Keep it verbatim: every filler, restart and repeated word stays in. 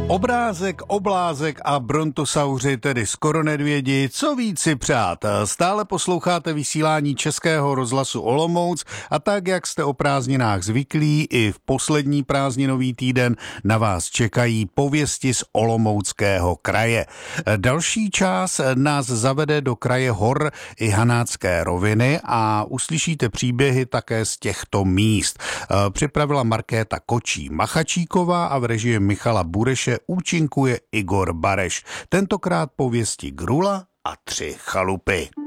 Obrázek, oblázek a brontosauři, tedy skoro nedvědi, co víc si přát. Stále posloucháte vysílání Českého rozhlasu Olomouc a tak, jak jste o prázdninách zvyklí, i v poslední prázdninový týden na vás čekají pověsti z Olomouckého kraje. Další část nás zavede do kraje hor i Hanácké roviny a uslyšíte příběhy také z těchto míst. Připravila Markéta Kočí-Machačíková a v režii Michala Bureše účinkuje Igor Bareš. Tentokrát pověsti Grula a tři chalupy.